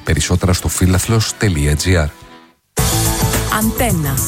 Περισσότερα στο philathlos.gr. Αντένα.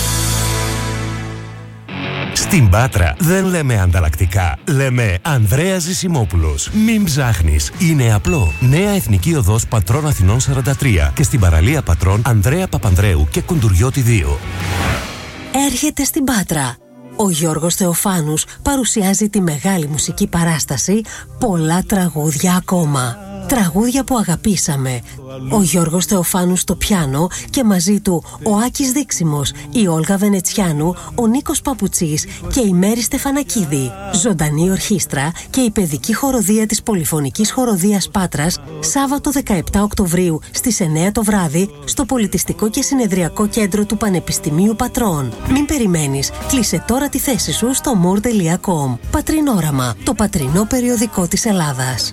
Στην Πάτρα δεν λέμε ανταλλακτικά, λέμε Ανδρέας Ζησιμόπουλος. Μην ψάχνεις, είναι απλό. Νέα Εθνική Οδός Πατρών Αθηνών 43 και στην παραλία Πατρών Ανδρέα Παπανδρέου και Κουντουριώτη 2. Έρχεται στην Πάτρα. Ο Γιώργος Θεοφάνους παρουσιάζει τη μεγάλη μουσική παράσταση «Πολλά τραγούδια ακόμα». Τραγούδια που αγαπήσαμε. Ο Γιώργος Θεοφάνους στο πιάνο και μαζί του ο Άκης Δίξιμος, η Όλγα Βενετσιάνου, ο Νίκος Παπουτσής και η Μέρη Στεφανακίδη. Ζωντανή ορχήστρα και η παιδική χοροδία της Πολυφωνικής Χοροδίας Πάτρας, Σάββατο 17 Οκτωβρίου στις 9 το βράδυ στο Πολιτιστικό και Συνεδριακό Κέντρο του Πανεπιστημίου Πατρών. Μην περιμένεις, κλείσε τώρα τη θέση σου στο more.com. Πατρινόραμα, το πατρινό περιοδικό της Ελλάδας.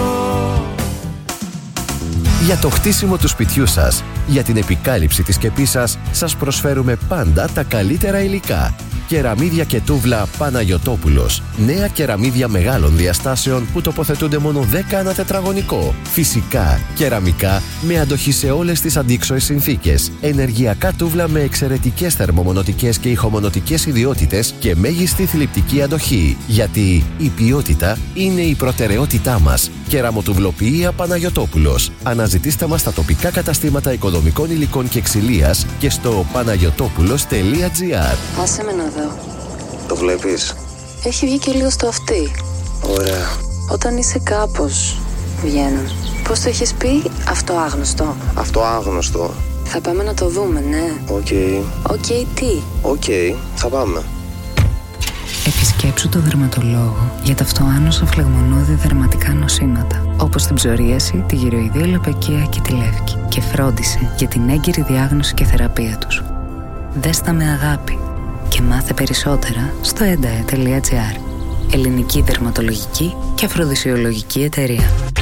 Για το χτίσιμο του σπιτιού σας, για την επικάλυψη της σκεπής σας, σας προσφέρουμε πάντα τα καλύτερα υλικά. Κεραμίδια και τούβλα Παναγιωτόπουλος. Νέα κεραμίδια μεγάλων διαστάσεων που τοποθετούνται μόνο 10 ανά τετραγωνικό. Φυσικά, κεραμικά με αντοχή σε όλες τις αντίξωες συνθήκες. Ενεργειακά τούβλα με εξαιρετικές θερμομονωτικές και ηχομονωτικές ιδιότητες και μέγιστη θλιπτική αντοχή. Γιατί η ποιότητα είναι η προτεραιότητά μας. Κεραμοτουβλοποιία Παναγιωτόπουλος. Αναζητήστε μας στα τοπικά καταστήματα οικοδομικών υλικών και ξυλίας και στο panagiotopulos.gr. Άσε με να δω. Το βλέπεις? Έχει βγει και λίγο στο αυτί. Ωραία. Όταν είσαι κάπως, βγαίνουν. Πώς το έχεις πει? Αυτοάγνωστο. Αυτοάγνωστο. Θα πάμε να το δούμε, ναι. Οκ. Οκ, τι? Οκ, θα πάμε. Επισκέψου το δερματολόγο για τα αυτοάνωσα φλεγμονώδη δερματικά νοσήματα, όπως την ψωρίαση, τη γυροειδία λαπαικία και τη λεύκη, και φρόντισε για την έγκαιρη διάγνωση και θεραπεία τους. Δες τα με αγάπη και μάθε περισσότερα στο endae.gr. Ελληνική δερματολογική και αφροδισιολογική εταιρεία.